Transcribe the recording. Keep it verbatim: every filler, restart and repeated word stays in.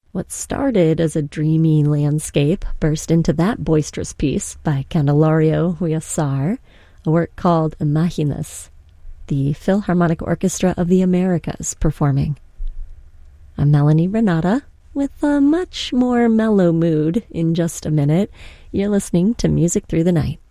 What started as a dreamy landscape burst into that boisterous piece by Candelario Huáscar, a work called Imaginas, the Philharmonic Orchestra of the Americas performing. I'm Melanie Renata, with a much more mellow mood in just a minute. You're listening to Music Through the Night.